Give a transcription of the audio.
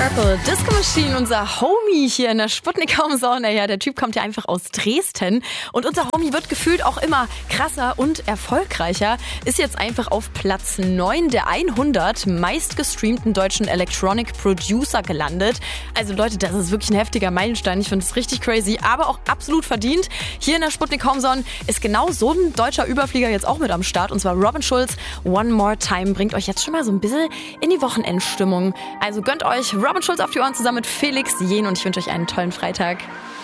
Purple, Disco Machine, unser Homie hier in der Sputnik Home Zone. Ja, der Typ kommt ja einfach aus Dresden und unser Homie wird gefühlt auch immer krasser und erfolgreicher. Ist jetzt einfach auf Platz 9 der 100 meistgestreamten deutschen Electronic Producer gelandet. Also Leute, das ist wirklich ein heftiger Meilenstein. Ich finde es richtig crazy, aber auch absolut verdient. Hier in der Sputnik Home Zone ist genau so ein deutscher Überflieger jetzt auch mit am Start. Und zwar Robin Schulz. One More Time bringt euch jetzt schon mal so ein bisschen in die Wochenendstimmung. Also gönnt euch Robin Schulz auf die Ohren zusammen mit Felix Jähn und ich wünsche euch einen tollen Freitag.